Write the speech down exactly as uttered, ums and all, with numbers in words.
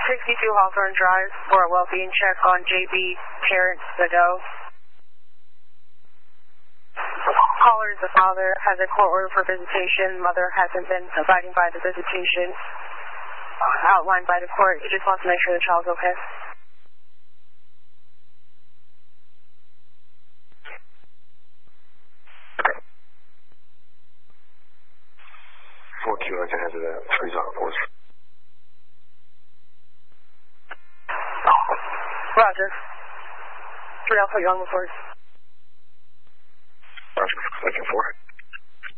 sixty-two Hawthorne Drive for a well-being check on J B Terrence Badeau. Caller is the father, has a court order for visitation. Mother hasn't been abiding by the visitation uh, outlined by the court. He just wants to make sure the child's okay. four Q, I can answer that. Freeze on force. Roger. three, I'll put you on the force. Roger, looking for it.